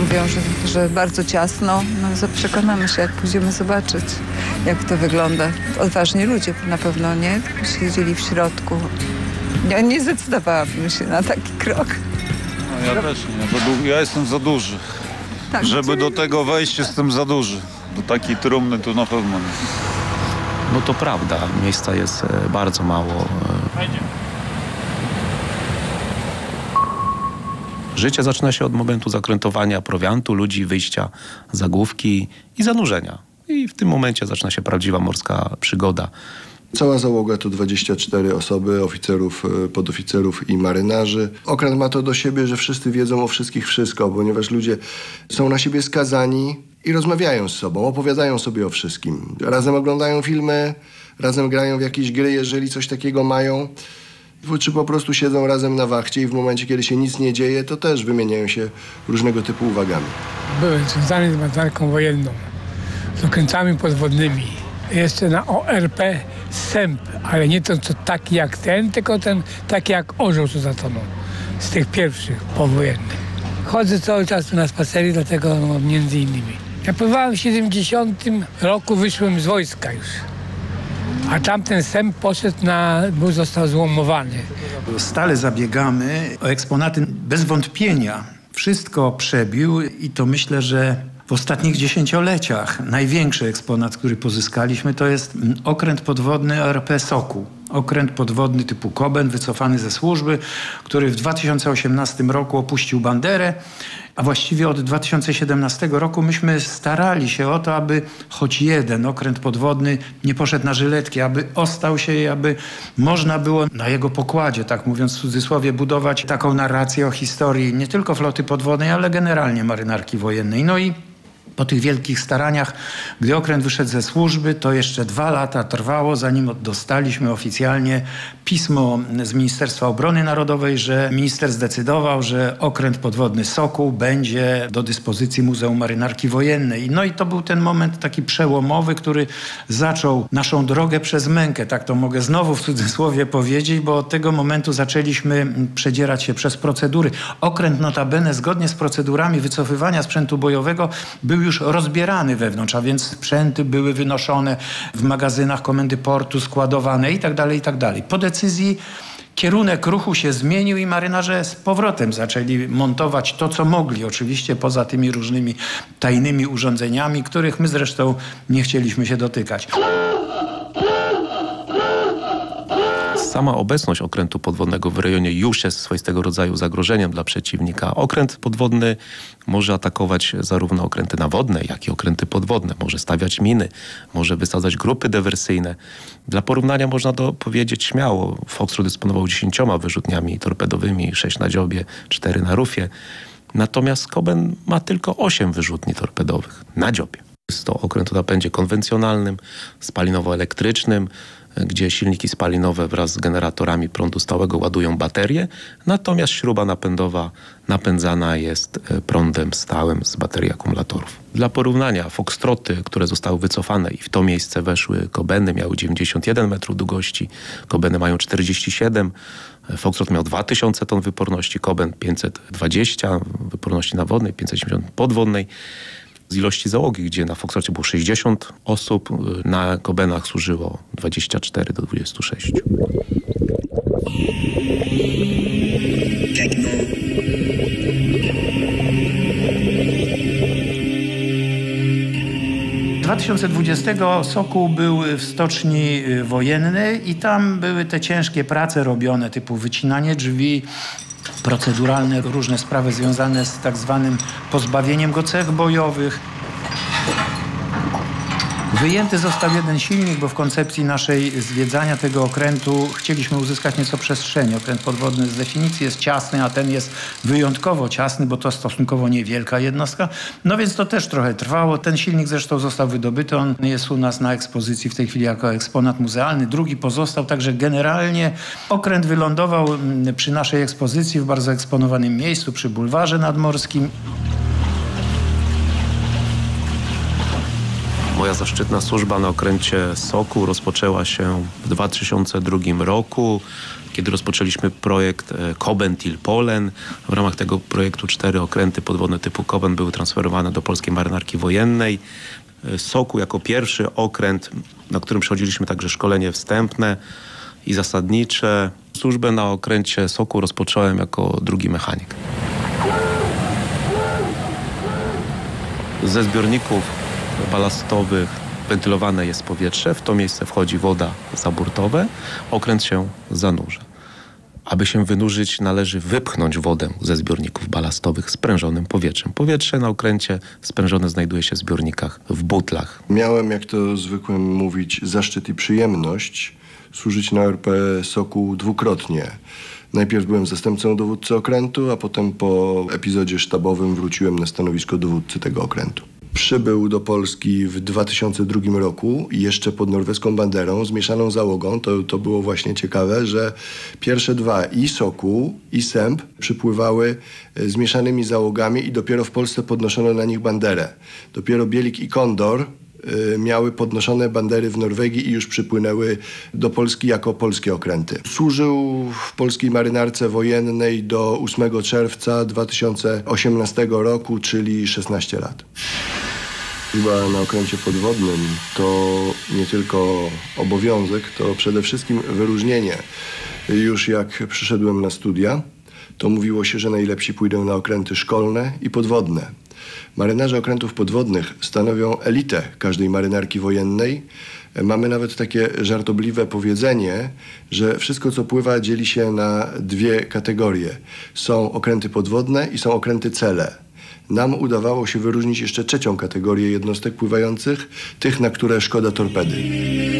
mówią, że bardzo ciasno. No przekonamy się, jak pójdziemy zobaczyć, jak to wygląda. Odważni ludzie na pewno, nie? Siedzieli w środku. Ja nie zdecydowałabym się na taki krok. No, ja też nie. Ja jestem za duży. Tak, żeby do tego wejść, jestem za duży. Do takiej trumny to na pewno nie. No to prawda, miejsca jest bardzo mało. Życie zaczyna się od momentu zakrętowania prowiantu, ludzi, wyjścia za główki i zanurzenia. I w tym momencie zaczyna się prawdziwa morska przygoda. Cała załoga to 24 osoby, oficerów, podoficerów i marynarzy. Okręt ma to do siebie, że wszyscy wiedzą o wszystkich wszystko, ponieważ ludzie są na siebie skazani i rozmawiają z sobą, opowiadają sobie o wszystkim. Razem oglądają filmy, razem grają w jakieś gry, jeżeli coś takiego mają. Czy po prostu siedzą razem na wachcie i w momencie, kiedy się nic nie dzieje, to też wymieniają się różnego typu uwagami. Byłem związany z marynarką wojenną, z okrętami podwodnymi. Jeszcze na ORP Sęp, ale nie to co taki jak ten, tylko ten taki jak orzeł, co zatonął. Z tych pierwszych powojennych. Chodzę cały czas na spacery, dlatego między innymi. Ja pływałem w 70 roku, wyszłem z wojska już. A tamten Sęp poszedł został złomowany. Stale zabiegamy o eksponaty. Bez wątpienia wszystko przebił i to myślę, że w ostatnich dziesięcioleciach największy eksponat, który pozyskaliśmy, to jest okręt podwodny ORP Sokół. Okręt podwodny typu Koben, wycofany ze służby, który w 2018 roku opuścił banderę, a właściwie od 2017 roku myśmy starali się o to, aby choć jeden okręt podwodny nie poszedł na żyletki, aby ostał się i aby można było na jego pokładzie, tak mówiąc w cudzysłowie, budować taką narrację o historii nie tylko floty podwodnej, ale generalnie marynarki wojennej. No i po tych wielkich staraniach, gdy okręt wyszedł ze służby, to jeszcze 2 lata trwało, zanim dostaliśmy oficjalnie pismo z Ministerstwa Obrony Narodowej, że minister zdecydował, że okręt podwodny Sokół będzie do dyspozycji Muzeum Marynarki Wojennej. No i to był ten moment taki przełomowy, który zaczął naszą drogę przez mękę. Tak to mogę znowu w cudzysłowie powiedzieć, bo od tego momentu zaczęliśmy przedzierać się przez procedury. Okręt notabene zgodnie z procedurami wycofywania sprzętu bojowego był już rozbierany wewnątrz, a więc sprzęty były wynoszone w magazynach komendy portu, składowane i tak dalej. Po decyzji kierunek ruchu się zmienił i marynarze z powrotem zaczęli montować to, co mogli. Oczywiście poza tymi różnymi tajnymi urządzeniami, których my zresztą nie chcieliśmy się dotykać. Sama obecność okrętu podwodnego w rejonie już jest swoistego rodzaju zagrożeniem dla przeciwnika. Okręt podwodny może atakować zarówno okręty nawodne, jak i okręty podwodne. Może stawiać miny, może wysadzać grupy dywersyjne. Dla porównania można powiedzieć śmiało, Foxtrot dysponował 10 wyrzutniami torpedowymi, 6 na dziobie, 4 na rufie. Natomiast Koben ma tylko 8 wyrzutni torpedowych na dziobie. Jest to okręt o napędzie konwencjonalnym, spalinowo-elektrycznym, gdzie silniki spalinowe wraz z generatorami prądu stałego ładują baterie, natomiast śruba napędowa napędzana jest prądem stałym z baterii akumulatorów. Dla porównania Foxtroty, które zostały wycofane i w to miejsce weszły Kobeny, miały 91 metrów długości, Kobeny mają 47, Foxtrot miał 2000 ton wyporności, Koben 520 wyporności nawodnej, 570 podwodnej. Z ilości załogi, gdzie na Foxtrocie było 60 osób, na Kobenach służyło 24 do 26. W 2020 Sokół był w stoczni wojennej i tam były te ciężkie prace robione, typu wycinanie drzwi, proceduralne różne sprawy związane z tak zwanym pozbawieniem go cech bojowych. Wyjęty został jeden silnik, bo w koncepcji naszej zwiedzania tego okrętu chcieliśmy uzyskać nieco przestrzeni. Okręt podwodny z definicji jest ciasny, a ten jest wyjątkowo ciasny, bo to stosunkowo niewielka jednostka. No więc to też trochę trwało. Ten silnik zresztą został wydobyty. On jest u nas na ekspozycji w tej chwili jako eksponat muzealny. Drugi pozostał, także generalnie okręt wylądował przy naszej ekspozycji w bardzo eksponowanym miejscu, przy bulwarze nadmorskim. Moja zaszczytna służba na okręcie Sokół rozpoczęła się w 2002 roku, kiedy rozpoczęliśmy projekt Kobentil-Polen. W ramach tego projektu 4 okręty podwodne typu Koben były transferowane do polskiej marynarki wojennej. Sokół jako pierwszy okręt, na którym przechodziliśmy także szkolenie wstępne i zasadnicze. Służbę na okręcie Sokół rozpocząłem jako drugi mechanik. Ze zbiorników balastowych wentylowane jest powietrze, w to miejsce wchodzi woda zaburtowa, okręt się zanurza. Aby się wynurzyć, należy wypchnąć wodę ze zbiorników balastowych sprężonym powietrzem. Powietrze na okręcie sprężone znajduje się w zbiornikach w butlach. Miałem, jak to zwykłem mówić, zaszczyt i przyjemność służyć na ORP Sokół dwukrotnie. Najpierw byłem zastępcą dowódcy okrętu, a potem po epizodzie sztabowym wróciłem na stanowisko dowódcy tego okrętu. Przybył do Polski w 2002 roku, jeszcze pod norweską banderą, z mieszaną załogą. To było właśnie ciekawe, że pierwsze dwa, i Sokół, i Sęp, przypływały z mieszanymi załogami i dopiero w Polsce podnoszono na nich banderę. Dopiero Bielik i Kondor miały podnoszone bandery w Norwegii i już przypłynęły do Polski jako polskie okręty. Służył w polskiej marynarce wojennej do 8 czerwca 2018 roku, czyli 16 lat. Służba na okręcie podwodnym to nie tylko obowiązek, to przede wszystkim wyróżnienie. Już jak przyszedłem na studia, to mówiło się, że najlepsi pójdą na okręty szkolne i podwodne. Marynarze okrętów podwodnych stanowią elitę każdej marynarki wojennej. Mamy nawet takie żartobliwe powiedzenie, że wszystko co pływa dzieli się na dwie kategorie. Są okręty podwodne i są okręty cele. Nam udawało się wyróżnić jeszcze trzecią kategorię jednostek pływających, tych, na które szkoda torpedy.